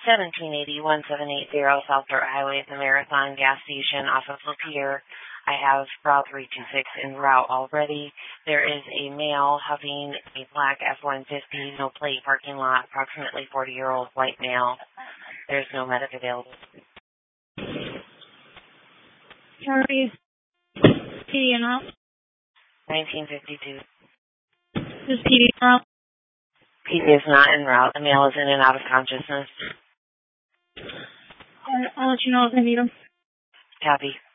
1780-1780 South Dirt Highway at the Marathon gas station off of Lapeer. I have Route 326 en route already. There is a male huffing a black F-150, no plate parking lot, approximately 40-year-old white male. There's no medic available. Sorry. PD en route? 1952. Is PD en route? PD is not en route. The male is in and out of consciousness. I'll let you know if I need him. Copy.